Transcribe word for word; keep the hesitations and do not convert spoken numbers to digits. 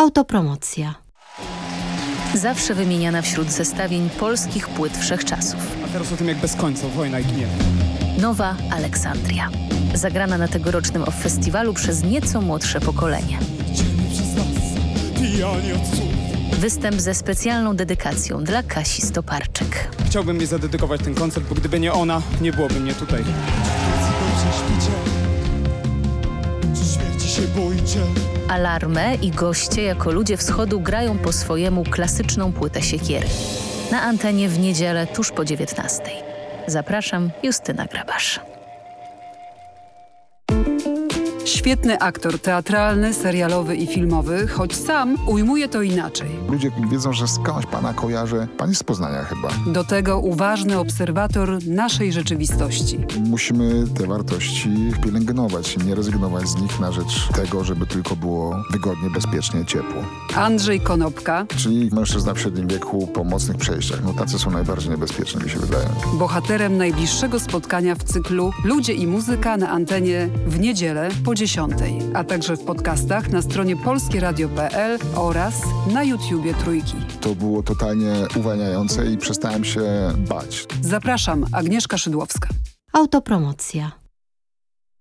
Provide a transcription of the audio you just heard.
Autopromocja. Zawsze wymieniana wśród zestawień polskich płyt wszechczasów. A teraz o tym jak bez końca, wojna i gniew. Nowa Aleksandria. Zagrana na tegorocznym off festiwalu przez nieco młodsze pokolenie. Występ ze specjalną dedykacją dla Kasi Stoparczyk. Chciałbym jej zadedykować ten koncert, bo gdyby nie ona, nie byłoby mnie tutaj. Alarmę i goście jako ludzie wschodu grają po swojemu klasyczną płytę Siekiery. Na antenie w niedzielę tuż po dziewiętnastej. Zapraszam, Justyna Grabasz. Świetny aktor teatralny, serialowy i filmowy, choć sam ujmuje to inaczej. Ludzie wiedzą, że skądś pana kojarzę. Pan jest z Poznania chyba. Do tego uważny obserwator naszej rzeczywistości. Musimy te wartości pielęgnować i nie rezygnować z nich na rzecz tego, żeby tylko było wygodnie, bezpiecznie, ciepło. Andrzej Konopka, czyli mężczyzna w średnim wieku po mocnych przejściach. No tacy są najbardziej niebezpieczni, mi się wydaje. Bohaterem najbliższego spotkania w cyklu Ludzie i muzyka na antenie w niedzielę po dziesiątej, a także w podcastach na stronie polskie radio kropka p l oraz na YouTubie Trójki. To było totalnie uwalniające i przestałem się bać. Zapraszam, Agnieszka Szydłowska. Autopromocja.